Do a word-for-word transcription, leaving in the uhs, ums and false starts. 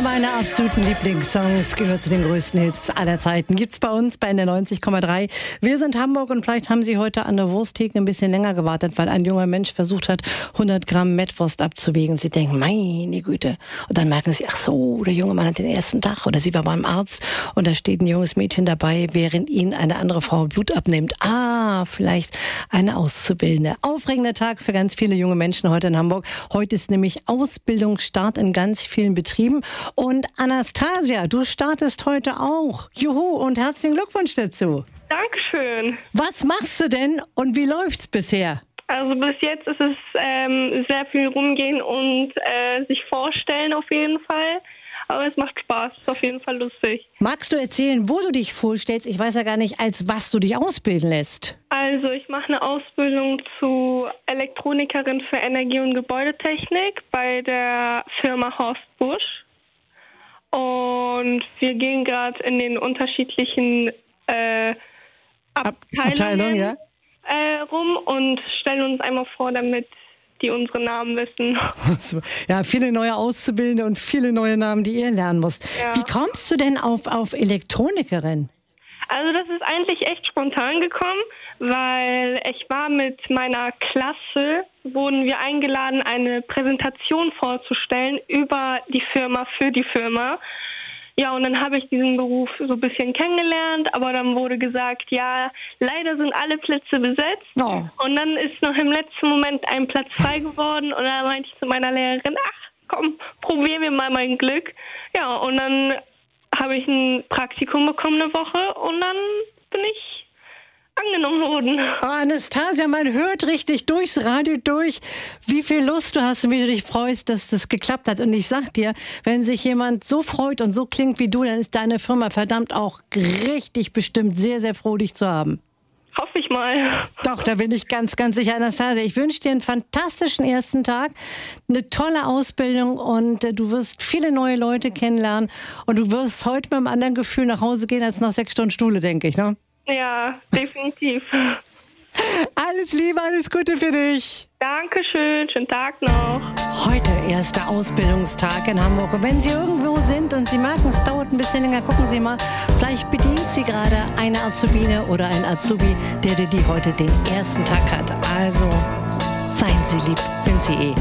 meiner absoluten Lieblingssongs, gehört zu den größten Hits aller Zeiten. Gibt's bei uns bei N D R neunzig Komma drei. Wir sind Hamburg und vielleicht haben Sie heute an der Wursttheke ein bisschen länger gewartet, weil ein junger Mensch versucht hat, hundert Gramm Mettwurst abzuwägen. Sie denken, meine Güte. Und dann merken Sie, ach so, der junge Mann hat den ersten Tag oder sie war beim Arzt und da steht ein junges Mädchen dabei, während ihnen eine andere Frau Blut abnimmt. Ah, vielleicht eine Auszubildende. Aufregender Tag für ganz viele junge Menschen heute in Hamburg. Heute ist nämlich Ausbildungsstart in ganz vielen Betrieben. Und Anastasia, du startest heute auch. Juhu und herzlichen Glückwunsch dazu. Dankeschön. Was machst du denn und wie läuft's bisher? Also bis jetzt ist es ähm, sehr viel rumgehen und äh, sich vorstellen auf jeden Fall. Aber es macht Spaß, ist auf jeden Fall lustig. Magst du erzählen, wo du dich vorstellst? Ich weiß ja gar nicht, als was du dich ausbilden lässt. Also ich mache eine Ausbildung zu Elektronikerin für Energie- und Gebäudetechnik bei der Firma Horst Busch. Und wir gehen gerade in den unterschiedlichen äh, Abteilungen Abteilung, ja? äh, rum und stellen uns einmal vor, damit die unsere Namen wissen. Ja, viele neue Auszubildende und viele neue Namen, die ihr lernen müsst. Ja. Wie kommst du denn auf, auf Elektronikerin? Also das ist eigentlich echt spontan gekommen, weil ich war mit meiner Klasse, wurden wir eingeladen, eine Präsentation vorzustellen über die Firma, für die Firma. Ja, und dann habe ich diesen Beruf so ein bisschen kennengelernt, aber dann wurde gesagt, ja, leider sind alle Plätze besetzt. Oh. Und dann ist noch im letzten Moment ein Platz frei geworden und dann meinte ich zu meiner Lehrerin, ach komm, probieren wir mal mein Glück. Ja, und dann habe ich ein Praktikum bekommen eine Woche und dann bin ich angenommen worden. Oh, Anastasia, man hört richtig durchs Radio durch, wie viel Lust du hast und wie du dich freust, dass das geklappt hat. Und ich sag dir, wenn sich jemand so freut und so klingt wie du, dann ist deine Firma verdammt auch richtig bestimmt sehr, sehr froh, dich zu haben. Hoffe ich mal. Doch, da bin ich ganz, ganz sicher. Anastasia, ich wünsche dir einen fantastischen ersten Tag, eine tolle Ausbildung und äh, du wirst viele neue Leute kennenlernen und du wirst heute mit einem anderen Gefühl nach Hause gehen als nach sechs Stunden Schule, denke ich, ne? Ja, definitiv. Alles Liebe, alles Gute für dich. Dankeschön, schönen Tag noch. Heute erster Ausbildungstag in Hamburg. Und wenn Sie irgendwo sind und Sie merken, es dauert ein bisschen länger, gucken Sie mal, vielleicht bedient Sie gerade eine Azubine oder ein Azubi, der, der die heute den ersten Tag hat. Also, seien Sie lieb, sind Sie eh.